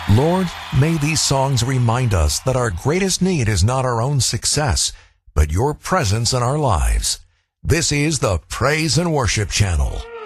Lord, may these songs remind us that our greatest need is not our own success, but your presence in our lives. This is the Praise and Worship Channel.